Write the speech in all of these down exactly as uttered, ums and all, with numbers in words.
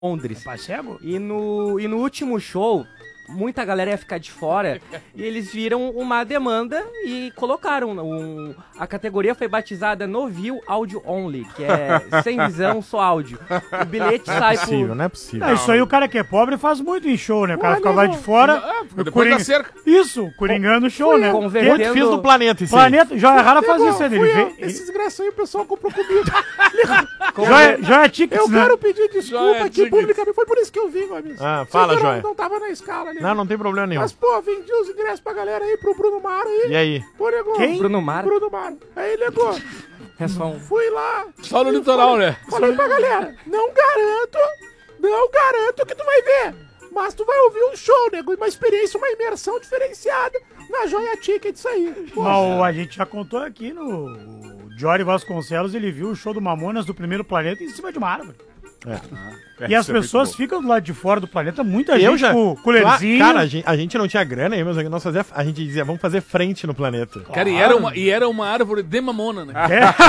Londres. Rapaz cego? E no, e no último show, muita galera ia ficar de fora e eles viram uma demanda e colocaram. Um, a categoria foi batizada No View Audio Only, que é sem visão, só áudio. O bilhete Não é sai possível, por... não é possível. Não, isso aí o cara que é pobre faz muito em show, né? O cara Pô, fica não, lá não. de fora. Ah, fica o depois da coringa- cerca. Isso, coringando o show, né? Convertendo- Muito fiz no planeta isso aí. Planeta, Joia Rara faz Pegou, isso aí. Ele fui eu. vem. Esse desgraçado aí o pessoal comprou comigo. Joia, Joia Tickets, Eu né? quero pedir desculpa Joia aqui Tickets. publicamente. Foi por isso que eu vim, Gomes. Ah, fala, Sei que eu Joia. Não, não tava na escala ali. Não, não tem problema nenhum. Mas, pô, vendi os ingressos pra galera aí, pro Bruno Mara aí. E aí? Pô, negou. Quem? Bruno Mara. Bruno Mara. Aí, negou. É só um... Fui lá. Só no litoral, né? Falei pra galera, não garanto, não garanto que tu vai ver. Mas tu vai ouvir um show, nego, uma experiência, uma imersão diferenciada na Joia Tickets aí. Pô, Mas a gente já contou aqui no... O Jory Vasconcelos, ele viu o show do Mamonas do Primeiro Planeta em cima de uma árvore. E as pessoas ficam do lado de fora do planeta, muita Eu gente já. com colherzinho. Cara, a gente, a gente não tinha grana aí, mas nós fazia, a gente dizia, vamos fazer frente no planeta. Cara, e era, uma, e era uma árvore de mamona, né?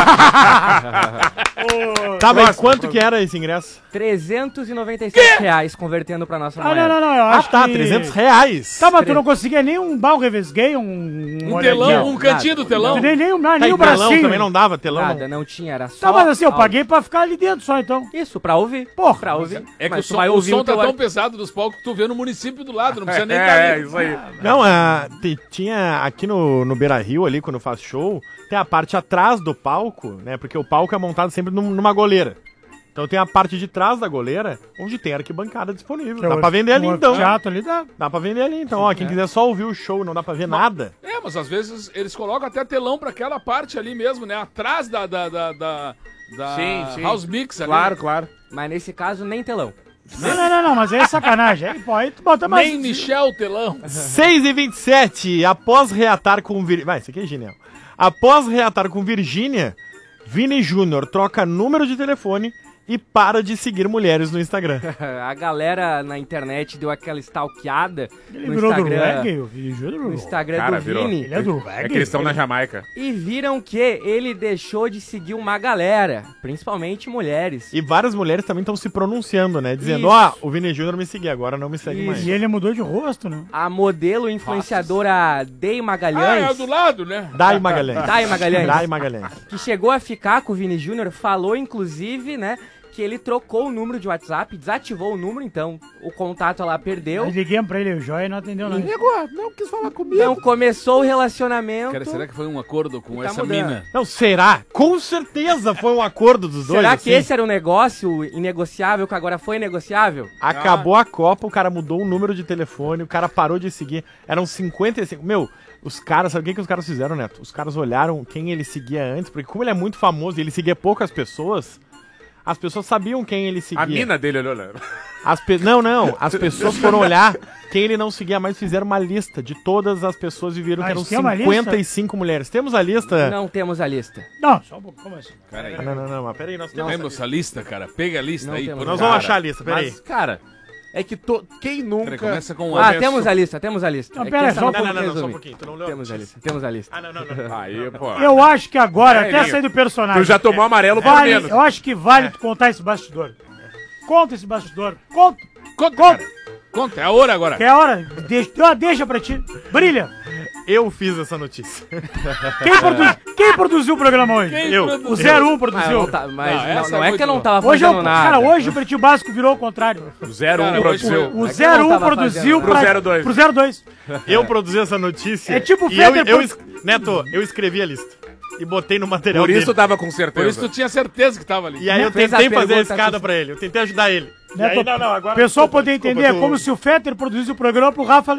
Tá, mas quanto que era esse ingresso? trezentos e noventa e sete reais convertendo pra nossa Ah, moeda. não, não, não, eu Ah, acho tá, que... trezentos reais. Tá, mas tu não conseguia nem um balro revesguei, um... Um olhadinho? telão, um Não, cantinho nada. do telão. Nem, nem, nem, Tá, nem e o telão bracinho. também não dava, telão Nada, não. não tinha, era só... Tá, mas assim, eu áudio. paguei pra ficar ali dentro só, então. Isso, pra ouvir. Porra. Pra ouvir. É que Mas o tu som, vai o ouvir som o tá teu tão ar- pesado dos palcos que tu vê no município do lado, não precisa nem estar ali. isso aí. Não, ah, te- tinha aqui no, no Beira Rio, ali, quando faz show, tem a parte atrás do palco, né? Porque o palco é montado sempre num- numa goleira. Então tem a parte de trás da goleira, onde tem arquibancada disponível. Dá pra vender ali, então. Teatro ali dá. Dá pra vender ali, então. Ó, quem quiser só ouvir o show, não dá pra ver nada. É, mas às vezes eles colocam até telão pra aquela parte ali mesmo, né? Atrás da, da, da, da, da Sim, sim. House Mix ali. Claro, claro. Mas nesse caso, nem telão. Não, não, não, não, mas aí é sacanagem. Aí, pô, aí tu bota mais... Nem Michel telão. seis e vinte e sete, após reatar com... Vir... Vai, isso aqui é genial. Após reatar com Virgínia, Vini Júnior troca número de telefone e para de seguir mulheres no Instagram. A galera na internet deu aquela stalkeada Ele no virou do Instagram, reggae, o vídeo no do... Instagram Cara, do virou. Vini. Ele é do É reggae. que eles estão na Jamaica. E viram que ele deixou de seguir uma galera, principalmente mulheres. E várias mulheres também estão se pronunciando, né? Dizendo, Isso. ó, o Vini Júnior me seguia, agora não me segue Isso. mais. E ele mudou de rosto, né? A modelo influenciadora Day Ah, é Magalhães, do lado, né? Dai Magalhães. Dai Magalhães. Dai Magalhães. que chegou a ficar com o Vini Júnior, falou inclusive, né, que ele trocou o número de WhatsApp, desativou o número, então o contato lá perdeu. Eu liguei pra ele, o Joia, e não atendeu nada. Nego, não quis falar comigo. Então começou o relacionamento. Cara, será que foi um acordo com Tá essa mudando. mina? Não, será? Com certeza foi um acordo dos dois. Será que assim. esse era um negócio inegociável que agora foi negociável? Acabou a Copa, o cara mudou o número de telefone, o cara parou de seguir. Eram cinquenta e cinco. Meu, os caras, sabe o que, que os caras fizeram, Neto? Os caras olharam quem ele seguia antes, porque como ele é muito famoso e ele seguia poucas pessoas, as pessoas sabiam quem ele seguia. A mina dele olhou, né? As pe... Não, não. As pessoas foram olhar quem ele não seguia mais, fizeram uma lista de todas as pessoas e viram Ah, que eram tem uma cinquenta e cinco mulheres. Temos a lista? Não temos a lista. Não, só um pouco, como assim? Cara aí. Ah, não, não, não, mas peraí, nós temos. Temos essa lista, cara. Pega a lista Não aí. temos. por Nós favor. vamos achar a lista, peraí. Mas, cara, é que to... quem nunca... Peraí, começa com o Ah, Anderson. temos a lista, temos a lista. Não, É que pera, essa só um tem Não, não, que não, não, só um resumir. pouquinho. Tu não leu? Temos a lista, temos a lista. Ah, não, não, não. Aí, pô. Eu acho que agora, É, até Ninho. sair do personagem, Tu já tomou amarelo por vale, menos. eu acho que vale tu contar esse bastidor. Conta esse bastidor. Conta. Conta, Conta. cara. Conta, é a hora agora. Que é a hora. Deixa, deu uma deixa pra ti. Brilha. Eu fiz essa notícia. Quem, produ- quem produziu o programa hoje? Quem Eu. produziu? O zero um Mas, produziu. não, tá- mas Não, não, essa não é é que eu muito não tava Hoje, eu, fazendo nada. cara, hoje o Pretinho Básico virou ao contrário. O zero um Cara, produziu. hoje O É que eu zero não um tava produziu fazendo pra, Pro zero dois. pro zero dois. Eu produzi essa notícia. É tipo o e eu, Fetter eu, pro- es- Neto, eu escrevi a lista. E botei no material Por isso dele. tava com Por certeza. isso tu tinha certeza que tava ali. E aí eu Fez a tentei fazer a pergunta escada com- pra ele. Eu tentei ajudar ele. E Neto, aí, não, não, agora... o pessoal desculpa, poder desculpa, entender, é tu- como se o Fetter produzisse o programa pro Rafa.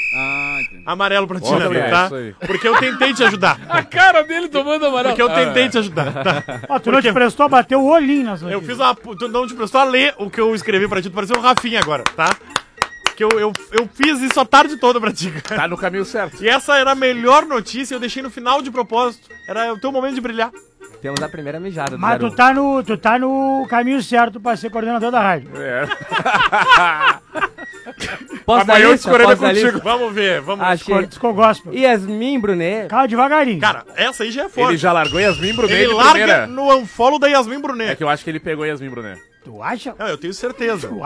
Ah, entendi. Amarelo pra ti, Óbvio, Neto, é tá? isso aí. Porque eu tentei te ajudar. A cara dele tomando amarelo. Porque eu tentei Ah, te ajudar, tá? Ó, tu não te prestou a bater o olhinho nas Eu notícias. fiz uma... Tu não te prestou a ler o que eu escrevi pra ti. Tu pareceu um Rafinha agora, tá? Que eu, eu, eu fiz isso a tarde toda pra ti, cara. Tá no caminho certo. E essa era a melhor notícia, eu deixei no final de propósito. Era o teu momento de brilhar. Temos a primeira mijada do Mas zero tu tá, no, tu tá no caminho certo pra ser coordenador da rádio. É. Posso dar Amanhã eu lista? discorrendo Posso dar contigo. lista? Vamos ver, vamos... Achei. Disco gospel. Yasmin Brunet. Calma devagarinho. Cara, essa aí já é forte. Ele já largou Yasmin Brunet Ele de larga primeira. no unfollow da Yasmin Brunet. É que eu acho que ele pegou Yasmin Brunet. Tu acha? Não, eu tenho certeza.